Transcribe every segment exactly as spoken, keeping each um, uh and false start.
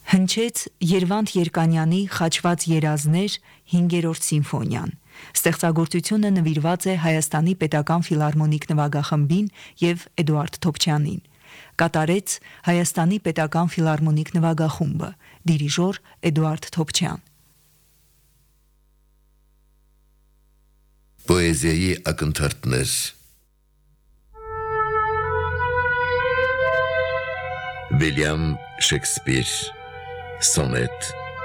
Հնչեց Երվանդ Երկանյանի «Խաչված երազներ» հինգերորդ սիմֆոնիան։ Ստեղծագործությունը նվիրված է Հայաստանի պետական ֆիլհարմոնիկ նվագախմբին և Էդուարդ Թոքչյանին։ Կատարեց Հայաստանի պետական ֆիլհարմոնիկ նվագախումբը, դիրիժոր Էդուարդ Թոքչյան։ Պոեզիայի ակնթարթներ։ Վիլյամ Շեքսպիր, Սոնետ։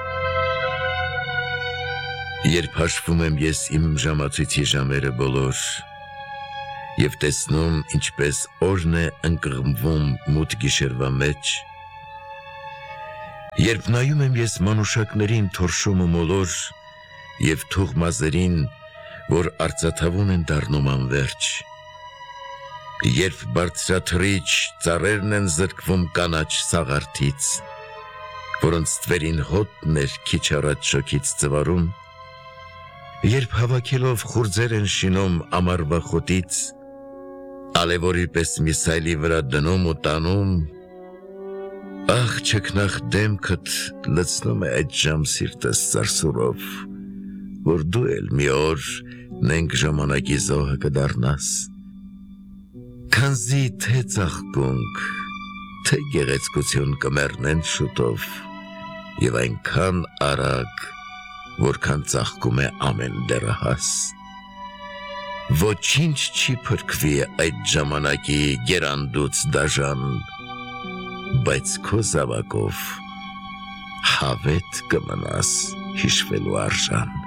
Երբ հաշվում եմ ես իմ ժամացույցի ժամերը բոլոր, և տեսնում ինչպես օրն է ընկղմվում մութ գիշերվա մեջ, երբ նայում եմ ես մանուշակներին թորշում ու մոլոր, և թուղ մազերին, որ արծաթավուն են դառնում անվերջ, երբ բարձրաթռիչ ծառերն են զրկվում կանաչ սաղարթից, որոնց ստվերին հոտն էր քիչ առաջ շոգից ծվարում, երբ հավաքելով խուրձեր են շինում ամառվա խոտից, ալևորի պես միսայլի վրա դնում ու տանում, ախ չքնաղ դեմքդ լցնում է այդ ժամ սիրտս սարսուրով, որ դու էլ մի օր նենք ժամանակի զոհը կդառնաս, քանզի թե ծաղկունք, թե գեղեցկություն կմեռնեն շուտով, և այնքան արագ, որքան ծաղկում է ամեն դեռահաս, ոչինչ չի փրկվի այդ ժամանակի գերանդուց դաժան, բայց քո զավակով հավետ կմնաս հիշվելու արժան։